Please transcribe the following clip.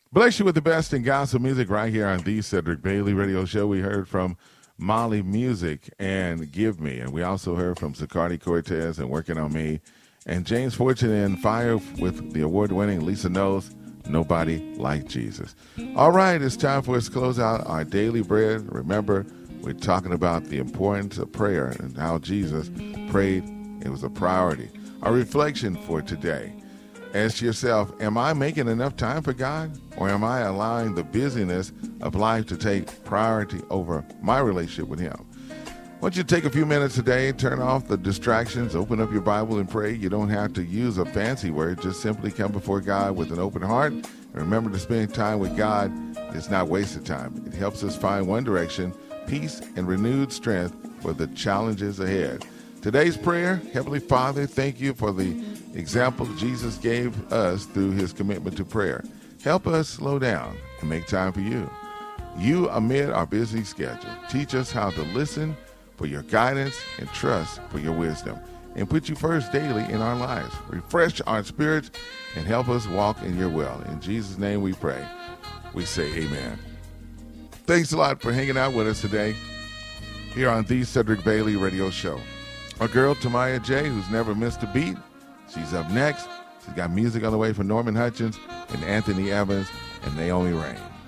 Bless you with the best in gospel music right here on the Cedric Bailey Radio Show. We heard from Molly Music and Give Me. And we also heard from Zacardi Cortez and Working on Me. And James Fortune and Fire with the award-winning Lisa Knows Nobody Like Jesus. All right, it's time for us to close out our daily bread. Remember, we're talking about the importance of prayer and how Jesus prayed. It was a priority. Our reflection for today. Ask yourself, am I making enough time for God? Or am I allowing the busyness of life to take priority over my relationship with Him? Why don't you take a few minutes today, turn off the distractions, open up your Bible and pray. You don't have to use a fancy word. Just simply come before God with an open heart. And remember to spend time with God is not wasted time. It helps us find one direction, peace, and renewed strength for the challenges ahead. Today's prayer, Heavenly Father, thank you for the example Jesus gave us through His commitment to prayer. Help us slow down and make time for you. You amid our busy schedule. Teach us how to listen for your guidance and trust for your wisdom, and put you first daily in our lives. Refresh our spirits and help us walk in your will. In Jesus' name we pray. We say amen. Thanks a lot for hanging out with us today here on the Cedric Bailey Radio Show. Our girl, Tamaya J., who's never missed a beat, she's up next. She's got music on the way from Norman Hutchins and Anthony Evans and Naomi Rain.